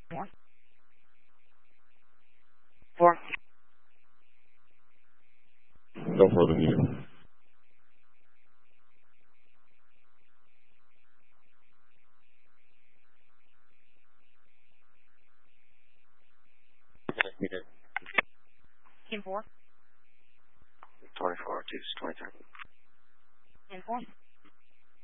Four. Four. No further needed. Needed. Team 4. 24, 23. And 4.